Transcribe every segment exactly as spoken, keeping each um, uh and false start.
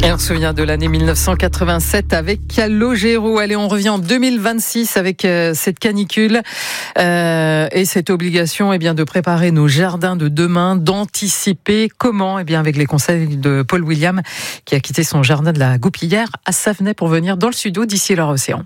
Et on se souvient de l'année mille neuf cent quatre-vingt-sept avec Calogero. Allez, on revient en deux mille vingt-six avec euh, cette canicule euh, et cette obligation eh bien, de préparer nos jardins de demain, d'anticiper. Comment ? Eh bien, avec les conseils de Paul William, qui a quitté son jardin de la Goupillière à Savenay pour venir dans le sud-ouest d'ici leur océan.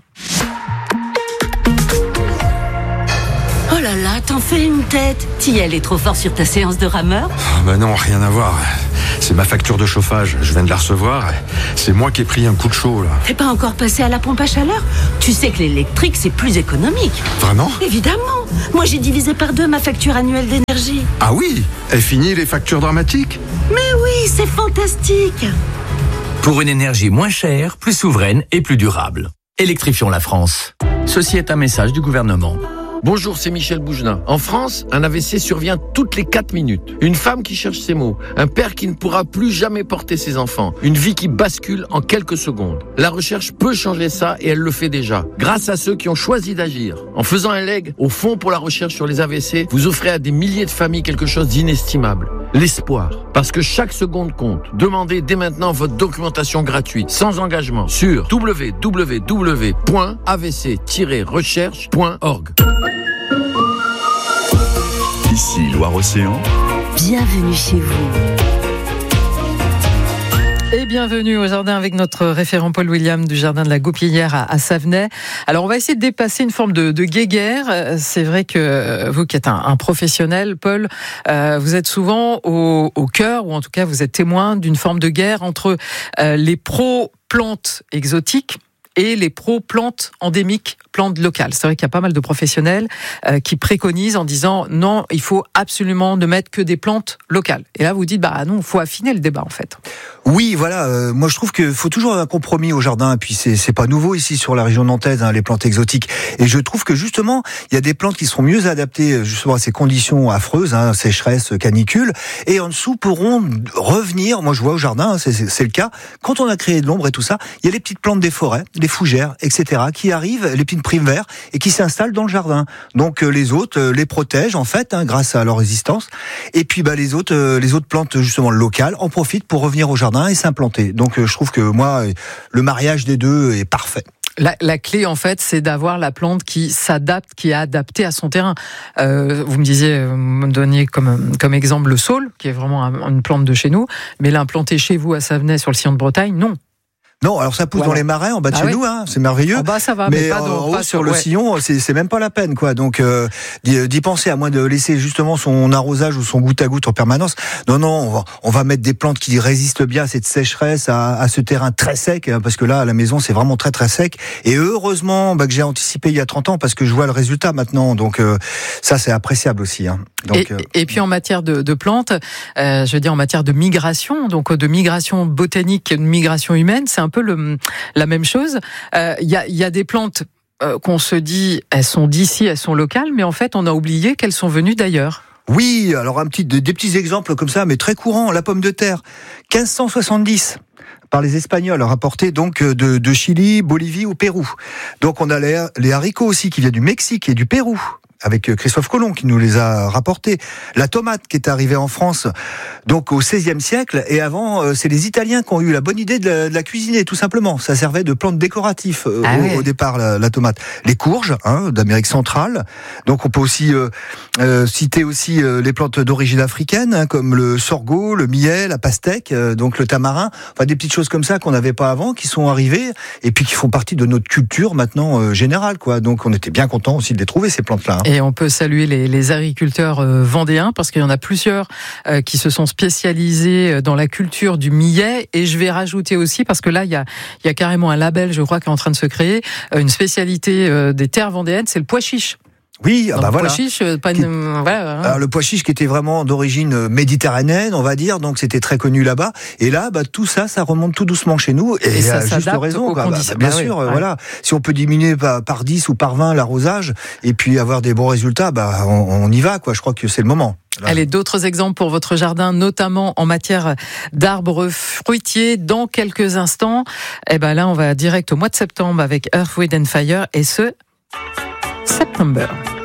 Oh là là, t'en fais une tête. Tiel est trop fort sur ta séance de rameur ? Oh bah non, rien à voir. C'est ma facture de chauffage, je viens de la recevoir. C'est moi qui ai pris un coup de chaud, là. T'es pas encore passé à la pompe à chaleur ? Tu sais que l'électrique, c'est plus économique. Vraiment ? Évidemment. Moi, j'ai divisé par deux ma facture annuelle d'énergie. Ah oui ? Et fini les factures dramatiques ? Mais oui, c'est fantastique. Pour une énergie moins chère, plus souveraine et plus durable. Électrifions la France. Ceci est un message du gouvernement. Bonjour, c'est Michel Bougelin. En France, un A V C survient toutes les quatre minutes. Une femme qui cherche ses mots. Un père qui ne pourra plus jamais porter ses enfants. Une vie qui bascule en quelques secondes. La recherche peut changer ça et elle le fait déjà. Grâce à ceux qui ont choisi d'agir. En faisant un leg au Fonds pour la recherche sur les A V C, vous offrez à des milliers de familles quelque chose d'inestimable. L'espoir. Parce que chaque seconde compte. Demandez dès maintenant votre documentation gratuite, sans engagement, sur w w w point a v c tiret recherche point org. Ici Loire-Océan. Bienvenue chez vous. Et bienvenue au jardin avec notre référent Paul William du jardin de la Goupillière à, à Savenay. Alors on va essayer de dépasser une forme de, de guéguerre. C'est vrai que vous qui êtes un, un professionnel, Paul, euh, vous êtes souvent au, au cœur, ou en tout cas vous êtes témoin d'une forme de guerre entre euh, les pro-plantes exotiques et les pro-plantes endémiques, plantes locales. C'est vrai qu'il y a pas mal de professionnels euh, qui préconisent en disant non, il faut absolument ne mettre que des plantes locales. Et là, vous dites bah non, il faut affiner le débat en fait. Oui, voilà. Euh, moi, je trouve qu'il faut toujours un compromis au jardin. Et puis, c'est, c'est pas nouveau ici sur la région nantaise, hein, les plantes exotiques. Et je trouve que justement, il y a des plantes qui seront mieux adaptées justement à ces conditions affreuses, hein, sécheresse, canicule, et en dessous pourront revenir. Moi, je vois au jardin, c'est, c'est, c'est le cas. Quand on a créé de l'ombre et tout ça, il y a les petites plantes des forêts, les fougères, et cetera, qui arrivent, les petites primes verts, et qui s'installent dans le jardin. Donc, euh, les autres euh, les protègent en fait, hein, grâce à leur résistance. Et puis, bah, les autres, euh, les autres plantes justement locales en profitent pour revenir au jardin et s'implanter. Donc euh, je trouve que moi, le mariage des deux est parfait. La, la clé, en fait, c'est d'avoir la plante qui s'adapte, qui est adaptée à son terrain. Euh, vous me disiez, vous me donniez comme, comme exemple le saule, qui est vraiment un, une plante de chez nous, mais l'implanter chez vous à Savenay, sur le sillon de Bretagne, non. Non, alors ça pousse voilà. dans les marais en bas de ah chez oui. nous, hein, c'est merveilleux. Ah bah ça va, mais, mais pas, en donc, haut, pas sur sur le ouais. sillon, c'est, c'est même pas la peine, quoi. Donc euh, d'y penser, à moins de laisser justement son arrosage ou son goutte à goutte en permanence. Non, non, on va, on va mettre des plantes qui résistent bien à cette sécheresse, à, à ce terrain très sec, hein, parce que là, à la maison, c'est vraiment très très sec. Et heureusement bah, que j'ai anticipé il y a trente ans, parce que je vois le résultat maintenant. Donc euh, ça, c'est appréciable aussi. Hein. Donc, et, euh, et puis en matière de, de plantes, euh, je veux dire en matière de migration, donc de migration botanique, de migration humaine, c'est un peu le, la même chose. Il euh, y, a, y a des plantes euh, qu'on se dit, elles sont d'ici, elles sont locales, mais en fait, on a oublié qu'elles sont venues d'ailleurs. Oui, alors un petit, des, des petits exemples comme ça, mais très courants. La pomme de terre, quinze cent soixante-dix. Par les Espagnols, rapportés donc de, de Chili, Bolivie ou Pérou. Donc on a les, les haricots aussi qui viennent du Mexique et du Pérou, avec Christophe Colomb qui nous les a rapportés. La tomate qui est arrivée en France donc au seizième siècle, et avant c'est les Italiens qui ont eu la bonne idée de la, de la cuisiner, tout simplement. Ça servait de plante décorative euh, ah au, oui. au départ, la, la tomate. Les courges, hein, d'Amérique centrale. Donc on peut aussi euh, euh, citer aussi euh, les plantes d'origine africaine, hein, comme le sorgho, le millet, la pastèque, euh, donc le tamarin. Enfin des petites choses comme ça qu'on n'avait pas avant, qui sont arrivées et puis qui font partie de notre culture maintenant euh, générale, quoi. Donc on était bien content aussi de les trouver, ces plantes-là. Hein. Et on peut saluer les, les agriculteurs euh, vendéens, parce qu'il y en a plusieurs euh, qui se sont spécialisés dans la culture du millet. Et je vais rajouter aussi, parce que là, il y a, il y a carrément un label, je crois, qui est en train de se créer, euh, une spécialité euh, des terres vendéennes, c'est le pois chiche. Oui, ah bah voilà. Pois chiche, pas une, qui, voilà, hein. Alors le pois chiche qui était vraiment d'origine méditerranéenne, on va dire, donc c'était très connu là-bas. Et là, bah tout ça, ça remonte tout doucement chez nous. Et, et ça juste raison, quoi. Bah, bah, bien bah, sûr, oui, voilà. Ouais. Si on peut diminuer par, par dix ou par vingt l'arrosage et puis avoir des bons résultats, bah on, on y va, quoi. Je crois que c'est le moment. Là. Allez, d'autres exemples pour votre jardin, notamment en matière d'arbres fruitiers. Dans quelques instants, eh ben là, on va direct au mois de septembre avec Earth, Wind and Fire et ce September.